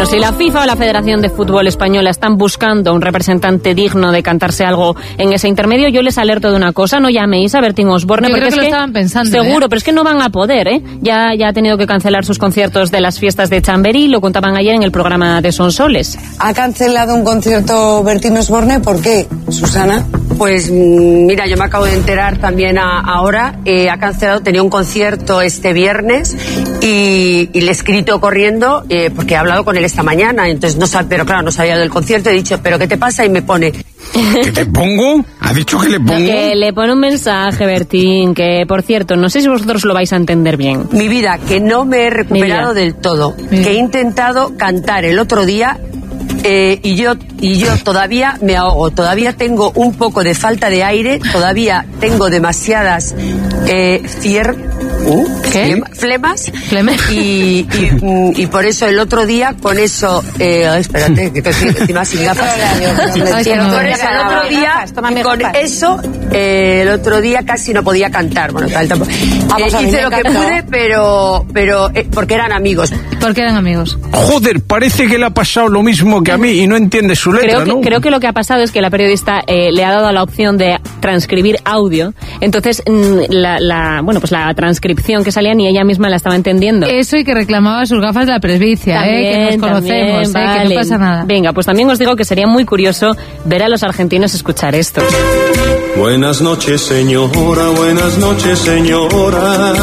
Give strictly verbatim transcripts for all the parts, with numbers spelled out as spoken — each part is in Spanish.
Bueno, si la FIFA o la Federación de Fútbol Española están buscando un representante digno de cantarse algo en ese intermedio, yo les alerto de una cosa: no llaméis a Bertín Osborne, yo porque creo es que que, lo estaban pensando, seguro, ¿eh? pero es que no van a poder, ¿eh? Ya, ya ha tenido que cancelar sus conciertos de las fiestas de Chamberí, lo contaban ayer en el programa de Sonsoles. ¿Ha cancelado un concierto Bertín Osborne? ¿Por qué, Susana? Pues mira, yo me acabo de enterar también a, ahora, eh, ha cancelado, tenía un concierto este viernes y, y le he escrito corriendo eh, porque he hablado con él esta mañana, entonces no sabe, pero claro, no sabía del concierto, he dicho, ¿pero qué te pasa? Y me pone... ¿Qué te pongo? ¿Ha dicho que le pongo? Que le pone un mensaje, Bertín, que por cierto, no sé si vosotros lo vais a entender bien. Mi vida, que no me he recuperado del todo, que he intentado cantar el otro día eh, y yo y yo todavía me ahogo, todavía tengo un poco de falta de aire, todavía tengo demasiadas eh, fier... Uh, ¿Qué? Flemas. Flemas. Y, y, y por eso el otro día, con eso... Eh, espérate, que estoy encima sin gafas. Ay, Por no. eso el otro día, con eso, eh, el otro día casi no podía cantar. Bueno, tal, tampoco. Vamos, Eh, a mí hice me lo que encantó. pude, pero, pero eh, porque eran amigos. Porque eran amigos. Joder, parece que le ha pasado lo mismo que a mí y no entiende su letra, Creo que, ¿no? creo que lo que ha pasado es que la periodista eh, le ha dado la opción de transcribir audio, entonces mm, la, la, bueno, pues la transcripción que salía ni ella misma la estaba entendiendo. Eso, y que reclamaba sus gafas de la presbicia, También, ¿eh? Que nos conocemos, también, ¿eh? Que vale. no pasa nada. Venga, pues también os digo que sería muy curioso ver a los argentinos escuchar esto. Buenas noches, señora, buenas noches, señora.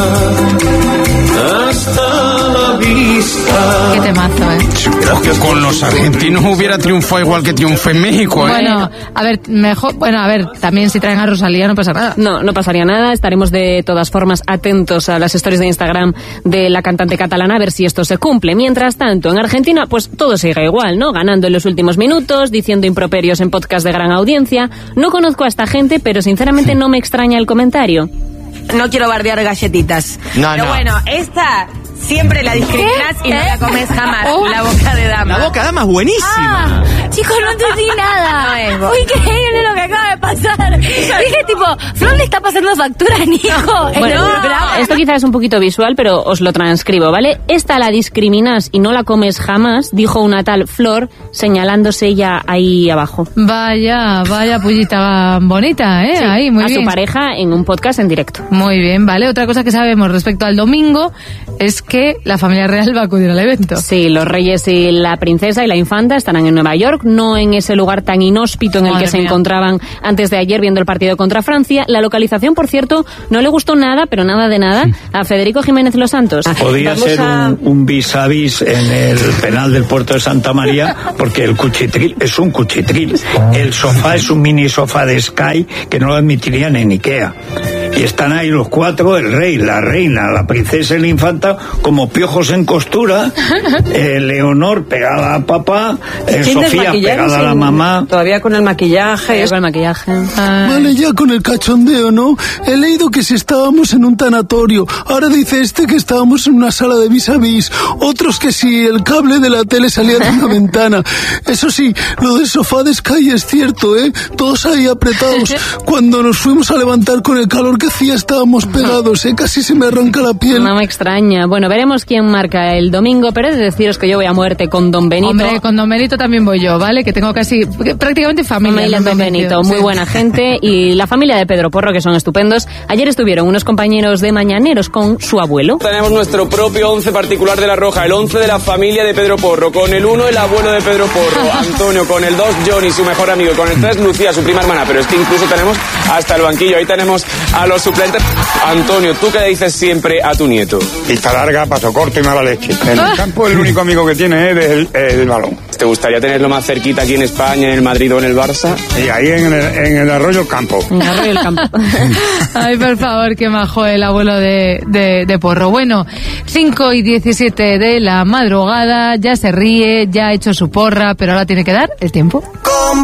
Hasta la vista. Qué temazo, ¿eh? Pero que con los argentinos hubiera triunfado igual que triunfó en México, ¿eh? Bueno, a ver, mejor, bueno, a ver, también si traen a Rosalía no pasa nada. No, no pasaría nada. Estaremos de todas formas atentos a las stories de Instagram de la cantante catalana a ver si esto se cumple. Mientras tanto, en Argentina, pues todo sigue igual, ¿no? Ganando en los últimos minutos, diciendo improperios en podcast de gran audiencia. No conozco a esta gente, pero sinceramente no me extraña el comentario. No quiero bardear galletitas. No, Pero no. bueno, esta siempre la discriminas y no ¿Eh? la comes jamás. Oh. La boca de dama. La boca de dama es buenísima. Ah, chicos, no entendí nada. No es bo- Fue increíble lo que acaba de pasar. Dije, tipo, Flor le está pasando factura a Nico. Bueno, No. esto quizás es un poquito visual, pero os lo transcribo, ¿vale? Esta la discriminas y no la comes jamás, dijo una tal Flor, señalándose ella ahí abajo. Vaya, vaya pullita bonita, ¿eh? Sí, Ahí, muy a bien. su pareja en un podcast en directo. Muy bien, vale. Otra cosa que sabemos respecto al domingo es que la familia real va a acudir al evento. Sí, los reyes y la princesa y la infanta estarán en Nueva York, no en ese lugar tan inhóspito en el Madre que se mía. encontraban antes de ayer viendo el partido contra Francia. La localización, por cierto, no le gustó nada, pero nada de nada, a Federico Jiménez Los Santos. Podía Vamos ser a- un, un vis a vis en el penal del puerto de Santa María, porque el cuchitril es un cuchitril. El sofá es un mini sofá de Sky que no lo admitirían en Ikea. Y están ahí los cuatro, el rey, la reina, la princesa y la infanta, como piojos en costura. Eh, Leonor pegada a papá, eh, Sin Sofía desmaquillar, pegada a la sin- mamá. Todavía con el maquillaje. Con el maquillaje. Vale, ya con el cachondeo, ¿no? He leído que si estábamos en un tanatorio, ahora dice este que estábamos en una sala de vis a vis, otros que si el cable de la tele salía de una ventana. Eso sí, lo del sofá de Sky es cierto, ¿eh? Todos ahí apretados. Cuando nos fuimos a levantar con el calor que hacía estábamos pegados, ¿eh? Casi se me arranca la piel. No me extraña. Bueno, veremos quién marca el domingo, pero he de deciros que yo voy a muerte con Don Benito. Hombre, con Don Benito también voy yo, ¿vale? Que tengo casi, prácticamente familia. Familia en Don Benito, muy sí. buena gente, y la familia de Pedro Porro, que son estupendos. Ayer estuvieron unos compañeros de Mañaneros con su abuelo. Tenemos nuestro propio once particular de La Roja, el once de la familia de Pedro Porro. Con el uno, el abuelo de Pedro Porro, Antonio. Con el dos, Johnny, su mejor amigo. Con el tres, Lucía, su prima hermana. Pero es que incluso tenemos hasta el banquillo. Ahí tenemos a los suplentes. Antonio, ¿tú qué le dices siempre a tu nieto? Pista larga, paso corto y mala leche. En el campo el único amigo que tiene es el, el balón. ¿Te gustaría tenerlo más cerquita aquí en España, en el Madrid o en el Barça? Y ahí en el, en el arroyo campo. En Arroyo del Campo. Ay, por favor, qué majo el abuelo de, de, de Porro. Bueno, cinco y diecisiete de la madrugada, ya se ríe, ya ha hecho su porra, pero ahora tiene que dar el tiempo.